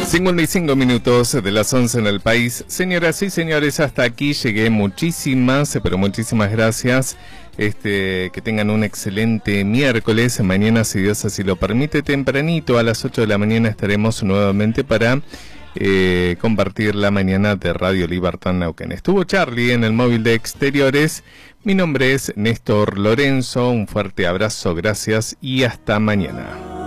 55 minutos de las 11 en el país. Señoras y señores, hasta aquí llegué. Muchísimas, pero muchísimas gracias. Que tengan un excelente miércoles. Mañana, si Dios así lo permite, tempranito a las 8 de la mañana estaremos nuevamente para compartir la mañana de Radio Libertad Neuquén. Estuvo Charlie en el móvil de exteriores. Mi nombre es Néstor Lorenzo. Un fuerte abrazo, gracias y hasta mañana.